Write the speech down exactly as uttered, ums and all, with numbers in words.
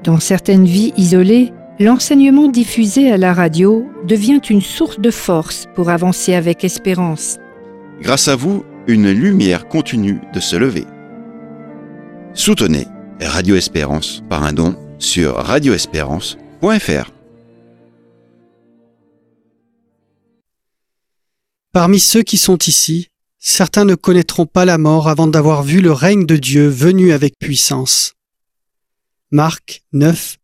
Dans certaines vies isolées, l'enseignement diffusé à la radio devient une source de force pour avancer avec espérance. Grâce à vous, une lumière continue de se lever. Soutenez Radio Espérance par un don sur radio espérance point f r. Parmi ceux qui sont ici, certains ne connaîtront pas la mort avant d'avoir vu le règne de Dieu venu avec puissance. Marc neuf,